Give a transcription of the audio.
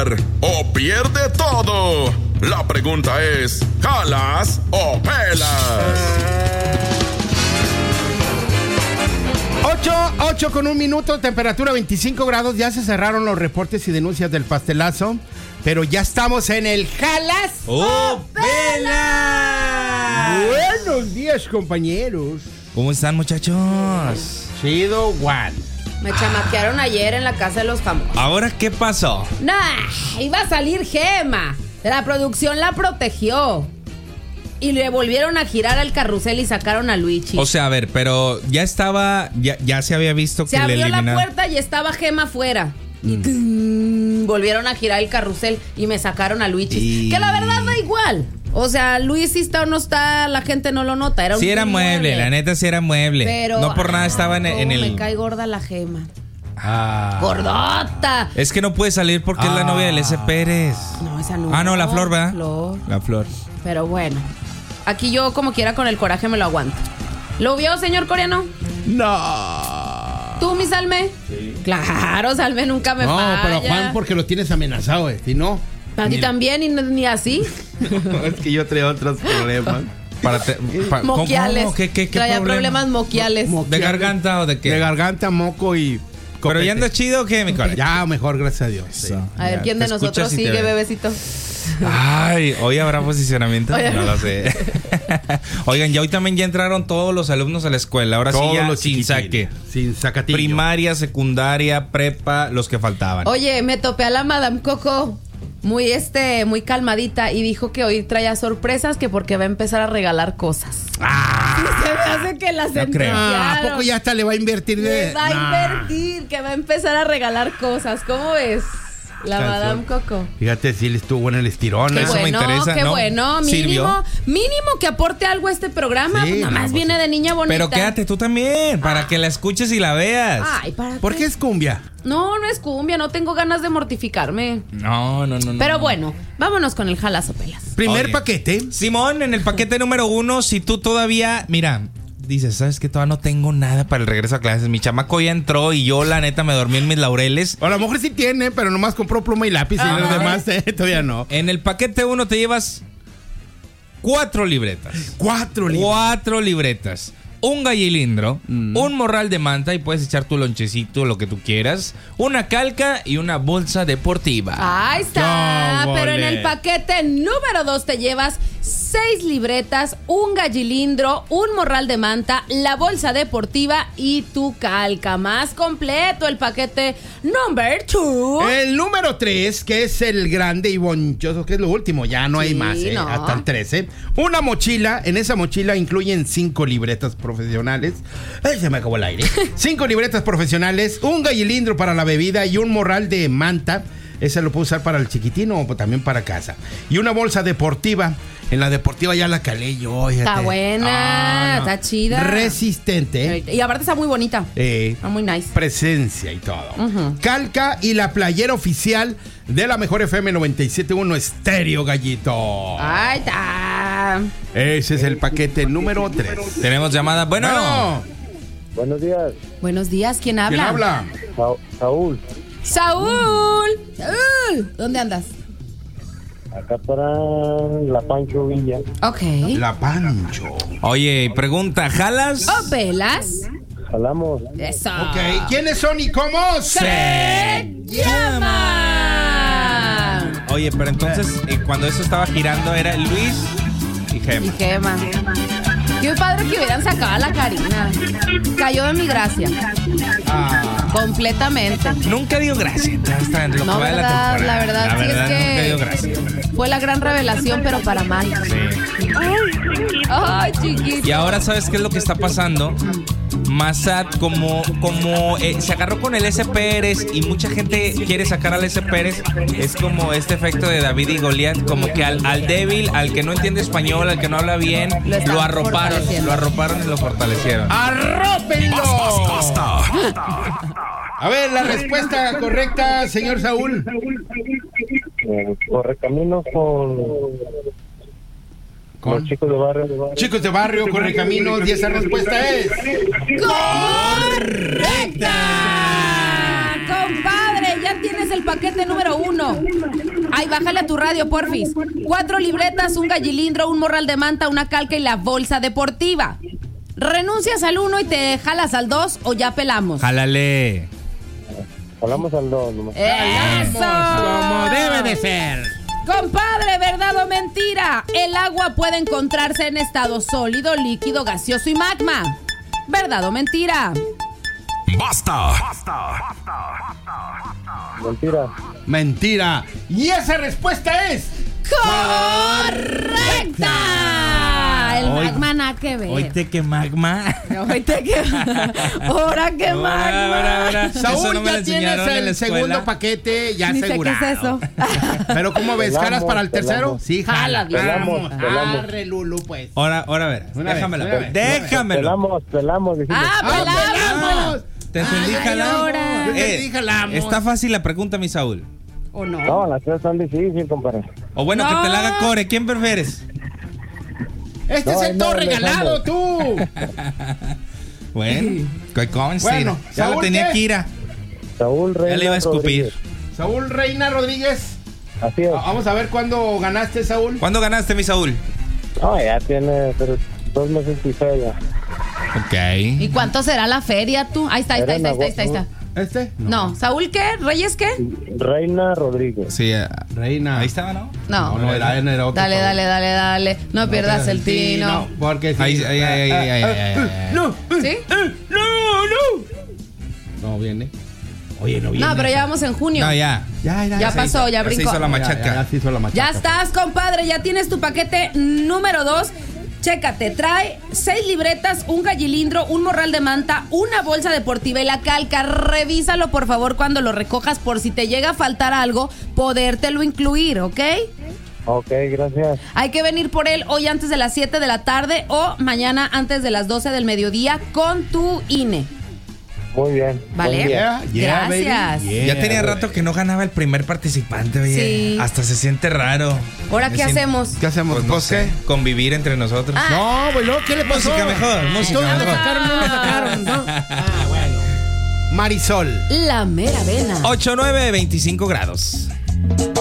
ganar o pierde todo. La pregunta es, ¿jalas o pelas? 8 con 1 minuto, temperatura 25 grados. Ya se cerraron los reportes y denuncias del pastelazo, pero ya estamos en el jalas o pelas. Buenos días, compañeros. ¿Cómo están, muchachos? Chido, Juan. Me chamaquearon ayer en la casa de los famosos. ¿Ahora qué pasó? Nah, iba a salir Gema. La producción la protegió. Y le volvieron a girar al carrusel y sacaron a Luigi. O sea, a ver, pero ya estaba, ya se había visto se que le abrió eliminaron. la puerta y estaba Gema afuera. Y volvieron a girar el carrusel y me sacaron a Luigi. Que la verdad da igual. O sea, Luis si está o no está, la gente no lo nota. Era un sí era mueble, la neta sí era mueble. Pero no por nada estaba en el... me cae gorda la Gema. ¡Gordota! Es que no puede salir porque es la novia del S. Pérez. No, esa no. No, la Flor, ¿verdad? Flor. La Flor. Pero bueno, aquí yo como quiera con el coraje me lo aguanto. ¿Lo vio, señor coreano? No. ¿Tú, mi Salme? Sí. Claro, Salme nunca me falla. No, pero Juan, porque lo tienes amenazado, si no... A ti también y ni así. Es que yo traía otros problemas. Moquiales. ¿Qué traía problemas moquiales. ¿De garganta o de qué? De garganta, moco y... ¿Pero ya anda chido o qué, mi corazón? Ya, mejor, gracias a Dios. Sí. A ver, ¿quién de nosotros sigue, bebecito? Ay, hoy habrá posicionamiento. Oye. No lo sé. Oigan, ya hoy también ya entraron todos los alumnos a la escuela. Ahora Todos sí ya los sin saque. Sin sacatillo. Primaria, secundaria, prepa, los que faltaban. Oye, me topé a la Madame Coco muy calmadita y dijo que hoy traía sorpresas, que porque va a empezar a regalar cosas. Sí, se me hace que las creo. ¿A poco ya hasta le va a invertir de...? Le va a invertir, que va a empezar a regalar cosas. ¿Cómo ves? La Madame Coco. Fíjate, sí le estuvo bueno el estirón. Qué Eso bueno, me interesa, qué ¿no? bueno. ¿Sirvió? Mínimo que aporte algo a este programa. Sí, Pues nomás pues viene de niña bonita. Pero quédate tú también, para que la escuches y la veas. Ay, ¿para ¿Por qué es cumbia? No, no es cumbia, no tengo ganas de mortificarme. No. Pero bueno, vámonos con el jalazo pelas. Primer Oye. paquete. Simón, en el paquete número 1, si tú todavía, mira, dices, ¿sabes qué? Todavía no tengo nada para el regreso a clases. Mi chamaco ya entró y yo, la neta, me dormí en mis laureles. A lo mejor sí tiene, pero nomás compró pluma y lápiz y los demás todavía no. En el paquete 1 te llevas 4 libretas. 4 libros. 4 libretas. Un gallilindro, un morral de manta y puedes echar tu lonchecito, lo que tú quieras, una calca y una bolsa deportiva. Ahí está. ¡Qué Pero en vole! el paquete número 2 te llevas 6 libretas, un gallilindro, un morral de manta, la bolsa deportiva y tu calca. Más completo el paquete number 2. El número 3, que es el grande y bonchoso, que es lo último, ya no hay Sí, más, no. hasta el 13. Una mochila, en esa mochila incluyen 5 libretas profesionales. ¡Ay, se me acabó el aire! 5 libretas profesionales, un gallilindro para la bebida y un morral de manta. Ese lo puedo usar para el chiquitino o también para casa. Y una bolsa deportiva. En la deportiva ya la calé yo. Está buena, está chida. Resistente. Y aparte está muy bonita. Está muy nice. Presencia y todo. Calca y la playera oficial de la mejor FM 97.1 Estéreo, Gallito. Ahí está. Ese es el paquete número 3. Tenemos llamada. Bueno. Buenos días, Buenos días, ¿quién habla? ¿Quién habla? Saúl. Saúl. ¿Dónde andas? Acá para La Pancho Villa. Ok. La Pancho. Oye, pregunta, ¿jalas? ¿O pelas? Jalamos. Eso. Ok, ¿quiénes son y cómo ¡Se llama! Oye, pero entonces, cuando eso estaba girando, era Luis y Y Gema. Gema. Qué padre que hubieran sacado a la Karina. Cayó de mi gracia. Completamente. Nunca dio gracia. Hasta en lo No, que va de verdad, temporada. la verdad, sí es que- nunca dio gracia. Fue la gran revelación, pero para mal. Sí. Ay, chiquito. Y ahora, ¿sabes qué es lo que está pasando? Massad, como se agarró con el S. Pérez y mucha gente quiere sacar al S. Pérez, es como este efecto de David y Goliat, como que al débil, al que no entiende español, al que no habla bien, Lo están lo arroparon y lo fortalecieron. ¡Arrópenlo! A ver, la respuesta correcta, señor Saúl. Correcaminos con los chicos de barrio. Chicos de barrio, Correcaminos, y esa respuesta es... ¡Correcta! Compadre, ya tienes el paquete número 1. Ay, bájale a tu radio, porfis. 4 libretas, un gallilindro, un morral de manta, una calca y la bolsa deportiva. ¿Renuncias al 1 y te jalas al 2 o ya pelamos? Jálale. Jalamos al 2 nomás. ¡Eso! Como debe de ser. Compadre, ¿verdad o mentira? El agua puede encontrarse en estado sólido, líquido, gaseoso y magma. ¿Verdad o mentira? ¡Basta! Mentira. Mentira. Y esa respuesta es... ¡Correcta! El Hoy- magma nada que ver. Oíste que magma. Ahorita que... Ahora que magma. Ahora. Saúl, Eso no me lo ya tienes enseñaron en la el escuela. segundo paquete ya Ni sé qué asegurado. es eso. Pero ¿cómo ves? Pelamos, ¿Jalas para el tercero? pelamos. Sí, jala. Jala, bien. Pelamos. Arre, Lulu, pues. Ahora, a ver. Una Déjamelo. vez, una vez. Déjamelo. Pelamos, dijimos. ¡Ah, pelamos! Te entendí, Ay, jalamos. ahora. Yo entendí, jalamos. Está fácil la pregunta, mi Saúl. ¿O no? No, las tres son difíciles, compadre. O bueno, que No. te la haga Core. ¿Quién prefieres? Este No, es el no, todo no, regalado, no. tú. Bueno, que conste. Bueno, ya lo ¿Saúl tenía qué? Kira. Saúl Reina Ya le iba a escupir. Rodríguez. Saúl Reina Rodríguez. Así es. Vamos a ver cuándo ganaste, Saúl. ¿Cuándo ganaste, mi Saúl? No, ya tiene 2 meses y feria. ¿Y Ok. cuánto será la feria tú? Ahí está. ¿Este? No, ¿Saúl qué? ¿Reyes qué? Reina Rodríguez. Sí, Reina. ahí estaba, ¿no? No. No, era otro. Dale, Saúl. dale. No pierdas el tino. Porque sí. Ahí. No. ¿Sí? No viene. Oye, no viene. No, pero ya vamos en junio. No, ya. Ya pasó, ya se brincó. hizo la machaca. Ya se hizo la machaca. Ya estás, compadre. Ya tienes tu paquete número 2. Chécate, trae 6 libretas, un gallilindro, un morral de manta, una bolsa deportiva y la calca. Revísalo, por favor, cuando lo recojas, por si te llega a faltar algo, podértelo incluir, ¿ok? Ok, gracias. Hay que venir por él hoy antes de las 7 de la tarde o mañana antes de las 12 del mediodía con tu INE. Muy bien. ¿Vale? Buen día. Gracias. baby. Ya tenía rato que no ganaba el primer participante, oye. Sí. Hasta se siente raro. ¿Ahora Me qué siento- hacemos? ¿Qué hacemos? Pues no sé, convivir entre nosotros. Ah. No, bueno, ¿qué le pasó? Música mejor, música Todos lo mejor. sacaron, no lo sacaron, ¿no? Ah, bueno. Marisol. La mera vena. 8, 9, 25 grados.